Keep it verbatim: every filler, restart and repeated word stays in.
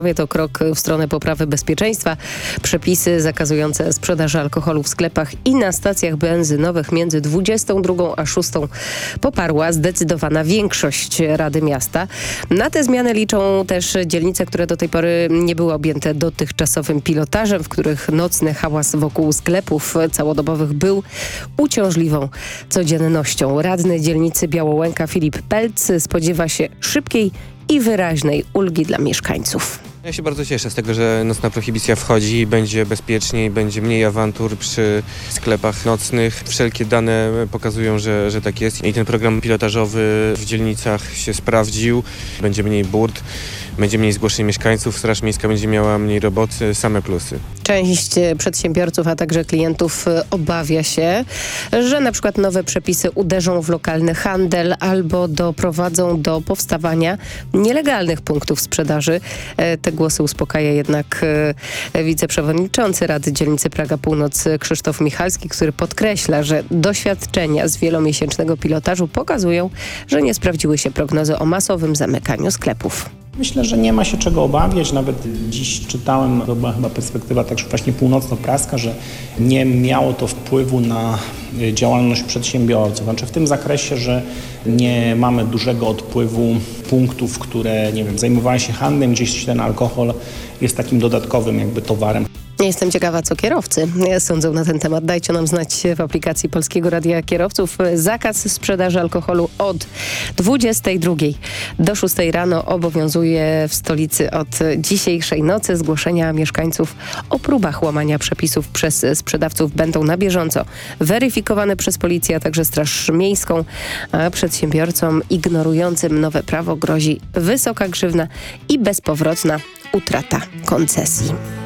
To krok w stronę poprawy bezpieczeństwa. Przepisy zakazujące sprzedaży alkoholu w sklepach i na stacjach benzynowych między dwudziestą drugą a szóstą poparła zdecydowana większość Rady Miasta. Na te zmiany liczą też dzielnice, które do tej pory nie były objęte dotychczasowym pilotażem, w których nocny hałas wokół sklepów całodobowych był uciążliwą codziennością. Radny dzielnicy Białołęka Filip Pelc spodziewa się szybkiej i wyraźnej ulgi dla mieszkańców. Ja się bardzo cieszę z tego, że nocna prohibicja wchodzi i będzie bezpieczniej, będzie mniej awantur przy sklepach nocnych. Wszelkie dane pokazują, że, że tak jest i ten program pilotażowy w dzielnicach się sprawdził. Będzie mniej burt, będzie mniej zgłoszeń mieszkańców, Straż Miejska będzie miała mniej roboty, same plusy. Część przedsiębiorców, a także klientów obawia się, że na przykład nowe przepisy uderzą w lokalny handel albo doprowadzą do powstawania nielegalnych punktów sprzedaży. Te głosy uspokaja jednak wiceprzewodniczący Rady Dzielnicy Praga Północ Krzysztof Michalski, który podkreśla, że doświadczenia z wielomiesięcznego pilotażu pokazują, że nie sprawdziły się prognozy o masowym zamykaniu sklepów. Myślę, że nie ma się czego obawiać. Nawet dziś czytałem, to była chyba perspektywa także właśnie północno-praska, że nie miało to wpływu na działalność przedsiębiorców. Znaczy w tym zakresie, że nie mamy dużego odpływu punktów, które, nie wiem, zajmowały się handlem, gdzieś ten alkohol jest takim dodatkowym jakby towarem. Jestem ciekawa, co kierowcy sądzą na ten temat. Dajcie nam znać w aplikacji Polskiego Radia Kierowców. Zakaz sprzedaży alkoholu od dwudziestej drugiej do szóstej rano obowiązuje w stolicy od dzisiejszej nocy. Zgłoszenia mieszkańców o próbach łamania przepisów przez sprzedawców będą na bieżąco weryfikowane przez policję, a także Straż Miejską. A przedsiębiorcom ignorującym nowe prawo grozi wysoka grzywna i bezpowrotna utrata koncesji.